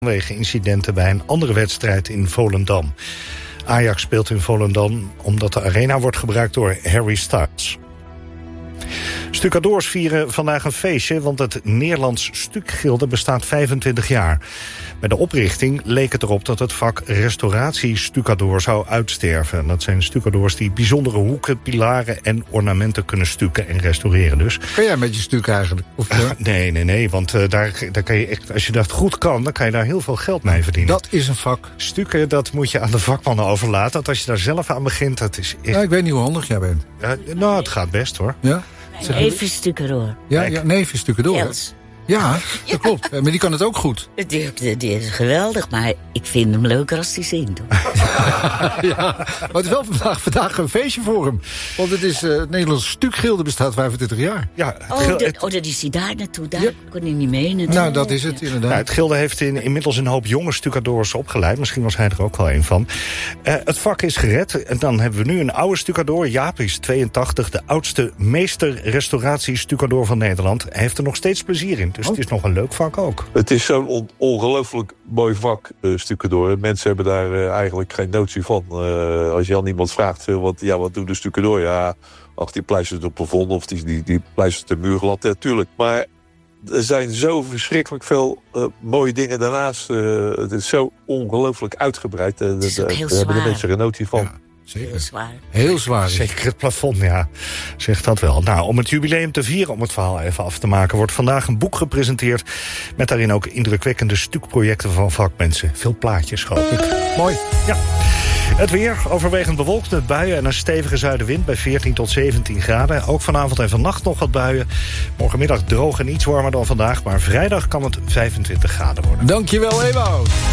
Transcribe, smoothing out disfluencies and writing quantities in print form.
vanwege incidenten bij een andere wedstrijd in Volendam. Ajax speelt in Volendam omdat de arena wordt gebruikt door Harry Styles. Stucadoors vieren vandaag een feestje, want het Nederlands Stukgilde bestaat 25 jaar. Bij de oprichting leek het erop dat het vak restauratie-stucadoor zou uitsterven. Dat zijn stucadoors die bijzondere hoeken, pilaren en ornamenten kunnen stukken en restaureren dus. Kan jij met je stuk eigenlijk? Of, Nee, want daar kan je echt, als je dat goed kan, dan kan je daar heel veel geld mee verdienen. Dat is een vak. Stukken, dat moet je aan de vakmannen overlaten. Want als je daar zelf aan begint, dat is echt... Ja, ik weet niet hoe handig jij bent. Nou, het gaat best hoor. Ja? Even stucadoor. Ja, even stucadoor. Els. Ja, dat klopt. Maar die kan het ook goed. Die is geweldig, maar ik vind hem leuker als hij zingt. Ja, maar het is wel vandaag een feestje voor hem. Want het is het Nederlands Stukgilde bestaat 25 jaar. Ja, dat is hij daar naartoe. Daar kon hij niet mee natuurlijk. Nou, dat is het inderdaad. Ja, het gilde heeft inmiddels een hoop jonge stucadoors opgeleid. Misschien was hij er ook wel een van. Het vak is gered. En dan hebben we nu een oude stucadoor. Jaap is 82, de oudste meester-restauratie-stucadoor van Nederland. Hij heeft er nog steeds plezier in. Dus het is nog een leuk vak ook. Het is zo'n ongelooflijk mooi vak, stucadoor. Mensen hebben daar eigenlijk geen notie van. Als je aan iemand vraagt, wat doet de stucadoor? Ja, die pleistert op het plafond of die pleistert de muur glad. Natuurlijk, maar er zijn zo verschrikkelijk veel mooie dingen daarnaast. Het is zo ongelooflijk uitgebreid. Daar hebben de mensen geen notie van. Ja. Zeker. Heel zwaar. Heel zwaar. Zeker het plafond, ja. Zegt dat wel. Nou, om het jubileum te vieren, om het verhaal even af te maken, wordt vandaag een boek gepresenteerd met daarin ook indrukwekkende stukprojecten van vakmensen. Veel plaatjes, geloof ik. Mooi. Ja. Het weer, overwegend bewolkt met buien en een stevige zuidenwind bij 14 tot 17 graden. Ook vanavond en vannacht nog wat buien. Morgenmiddag droog en iets warmer dan vandaag, maar vrijdag kan het 25 graden worden. Dankjewel, Ewout.